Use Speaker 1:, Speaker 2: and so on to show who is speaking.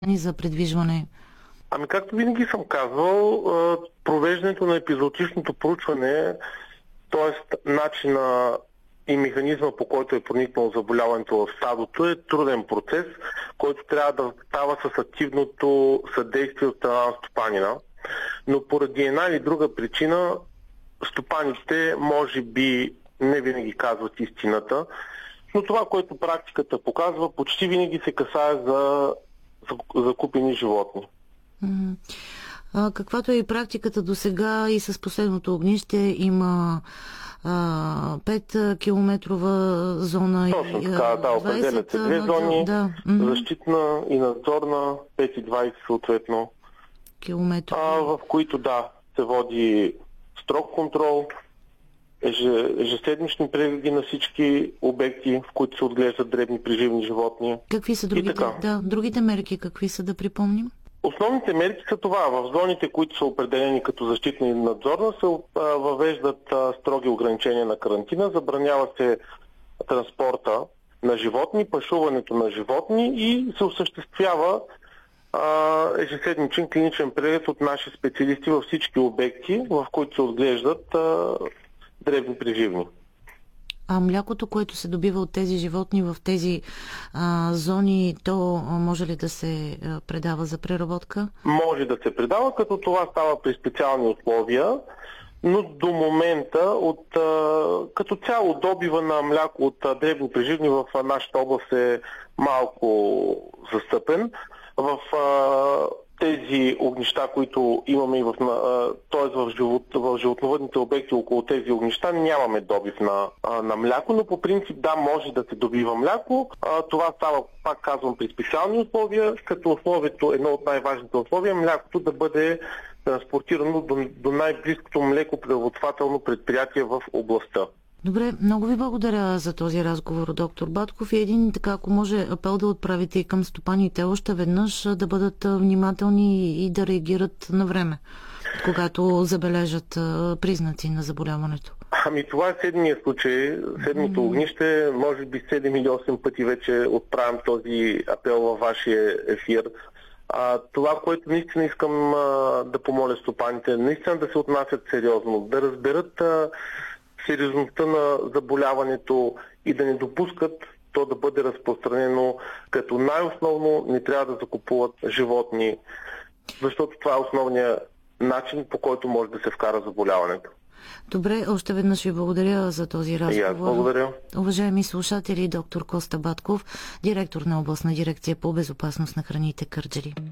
Speaker 1: за предвижване?
Speaker 2: Ами, както винаги съм казвал, провеждането на епизоотичното проучване, т.е. начина и механизма, по който е проникнало заболяването в стадото, е труден процес, който трябва да става с активното съдействие от страна на стопанина. Но поради една или друга причина стопаните може би не винаги казват истината, но това, което практиката показва, почти винаги се касае за закупени животни.
Speaker 1: Каквато е и практиката до сега и с последното огнище, има 5-километрова зона.
Speaker 2: Точно така, да, определят се две зони, защитна и надзорна, 5 и 20 съответно, в които се води строг контрол, ежеседмични прегледи на всички обекти, в които се отглеждат дребни преживни животни.
Speaker 1: Какви са другите мерки, какви са, да припомним?
Speaker 2: Основните мерки са това. В зоните, които са определени като защитна и надзорна, се въвеждат строги ограничения на карантина, забранява се транспорта на животни, пашуването на животни и се осъществява ежеседмичен клиничен преглед от наши специалисти във всички обекти, в които се отглеждат дребни преживни.
Speaker 1: А млякото, което се добива от тези животни в тези зони, то може ли да се предава за преработка?
Speaker 2: Може да се предава, като това става при специални условия, но до момента като цяло добива на мляко от дребни преживни в нашата област е малко застъпен. В тези огнища, които имаме в животновъдните обекти около тези огнища, нямаме добив на мляко, но по принцип може да се добива мляко. Това става, пак казвам, при специални условия, като едно от най-важните условия, млякото да бъде транспортирано до най-близкото млекопреработвателно предприятие в областта.
Speaker 1: Добре, много ви благодаря за този разговор, доктор Батков. И един, ако може, апел да отправите и към стопаните още веднъж да бъдат внимателни и да реагират на време, когато забележат признаци на заболяването.
Speaker 2: Ами това е седмия случай, седмото огнище. Може би 7 или 8 пъти вече отправям този апел във вашия ефир. Това, което наистина искам да помоля стопаните, наистина да се отнасят сериозно, да разберат сериозността на заболяването и да не допускат то да бъде разпространено, като най-основно не трябва да закупуват животни, защото това е основният начин, по който може да се вкара заболяването.
Speaker 1: Добре, още веднъж ви благодаря за този разговор.
Speaker 2: И аз благодаря.
Speaker 1: Уважаеми слушатели, доктор Коста Батков, директор на областна дирекция по безопасност на храните, Кърджали.